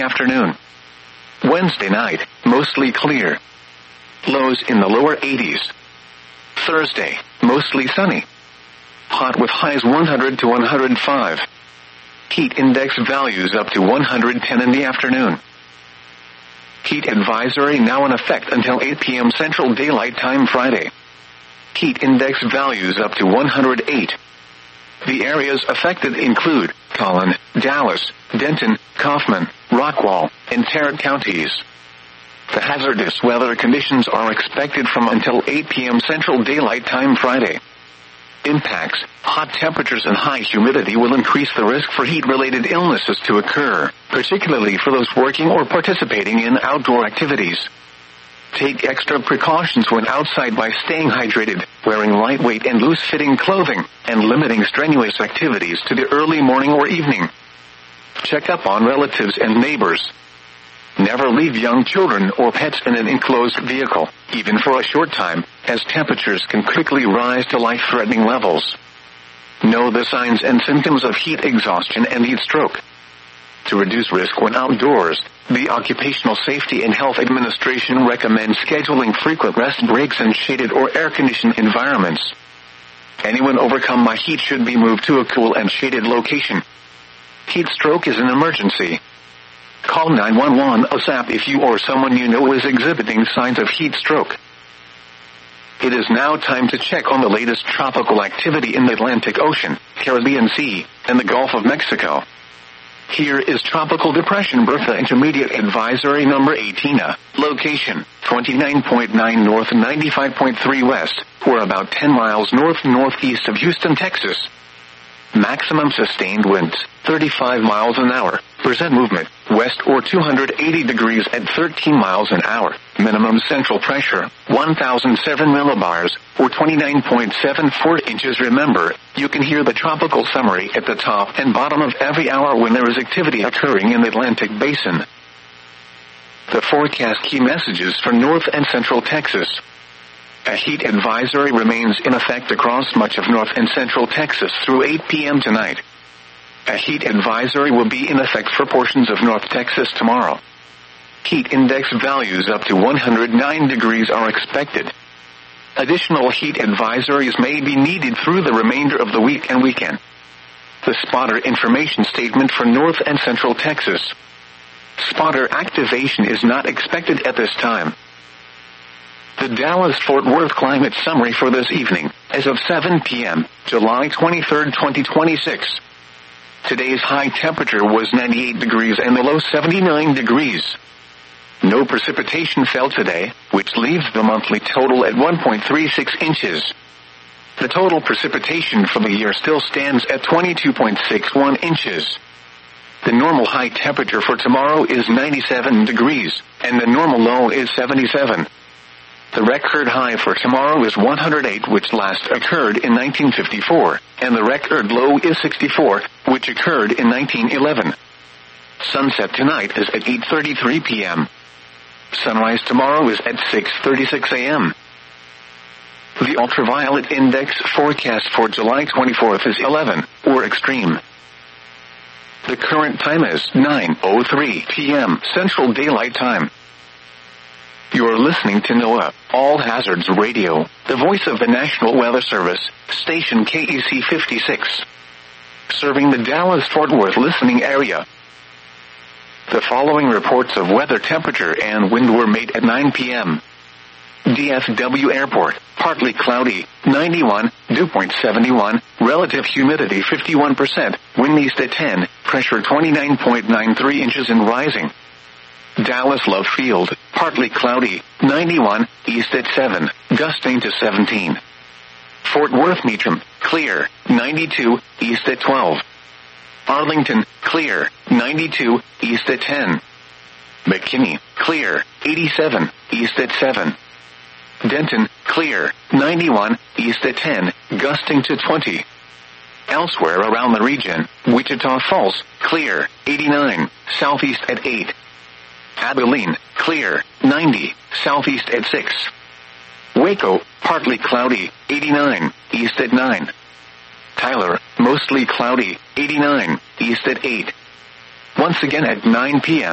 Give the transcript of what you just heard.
afternoon. Wednesday night, mostly clear. Lows in the lower 80s. Thursday, mostly sunny. Hot with highs 100 to 105. Heat index values up to 110 in the afternoon. Heat advisory now in effect until 8 p.m. Central Daylight Time Friday. Heat index values up to 108. The areas affected include Collin, Dallas, Denton, Kaufman, Rockwall, and Tarrant counties. The hazardous weather conditions are expected from until 8 p.m. Central Daylight Time Friday. Impacts: hot temperatures and high humidity will increase the risk for heat-related illnesses to occur, particularly for those working or participating in outdoor activities. Take extra precautions when outside by staying hydrated, wearing lightweight and loose-fitting clothing, and limiting strenuous activities to the early morning or evening. Check up on relatives and neighbors. Never leave young children or pets in an enclosed vehicle, even for a short time, as temperatures can quickly rise to life-threatening levels. Know the signs and symptoms of heat exhaustion and heat stroke. To reduce risk when outdoors, the Occupational Safety and Health Administration recommends scheduling frequent rest breaks in shaded or air-conditioned environments. Anyone overcome by heat should be moved to a cool and shaded location. Heat stroke is an emergency. Call 911 ASAP if you or someone you know is exhibiting signs of heat stroke. It is now time to check on the latest tropical activity in the Atlantic Ocean, Caribbean Sea, and the Gulf of Mexico. Here is Tropical Depression Bertha Intermediate Advisory Number 18. Location, 29.9 north and 95.3 west, or about 10 miles north-northeast of Houston, Texas. Maximum sustained winds, 35 miles an hour. Percent movement, west or 280 degrees at 13 miles an hour. Minimum central pressure, 1,007 millibars, or 29.74 inches. Remember, you can hear the tropical summary at the top and bottom of every hour when there is activity occurring in the Atlantic Basin. The forecast key messages for North and Central Texas. A heat advisory remains in effect across much of North and Central Texas through 8 p.m. tonight. A heat advisory will be in effect for portions of North Texas tomorrow. Heat index values up to 109 degrees are expected. Additional heat advisories may be needed through the remainder of the week and weekend. The spotter information statement for North and Central Texas. Spotter activation is not expected at this time. The Dallas-Fort Worth climate summary for this evening, as of 7 p.m., July 23, 2026. Today's high temperature was 98 degrees and the low 79 degrees. No precipitation fell today, which leaves the monthly total at 1.36 inches. The total precipitation for the year still stands at 22.61 inches. The normal high temperature for tomorrow is 97 degrees, and the normal low is 77. The record high for tomorrow is 108, which last occurred in 1954, and the record low is 64, which occurred in 1911. Sunset tonight is at 8:33 p.m. Sunrise tomorrow is at 6:36 a.m. The ultraviolet index forecast for July 24th is 11, or extreme. The current time is 9:03 p.m. Central Daylight Time. You're listening to NOAA, All Hazards Radio, the voice of the National Weather Service, station KEC 56. Serving the Dallas-Fort Worth listening area. The following reports of weather temperature and wind were made at 9 p.m. DFW Airport, partly cloudy, 91, dew point 71, relative humidity 51%, wind east at 10, pressure 29.93 inches and rising. Dallas Love Field, partly cloudy, 91, east at 7, gusting to 17. Fort Worth Meacham, clear, 92, east at 12. Arlington, clear, 92, east at 10. McKinney, clear, 87, east at 7. Denton, clear, 91, east at 10, gusting to 20. Elsewhere around the region, Wichita Falls, clear, 89, southeast at 8. Abilene, clear, 90, southeast at 6. Waco, partly cloudy, 89, east at 9. Tyler, mostly cloudy, 89, east at 8. Once again at 9 p.m.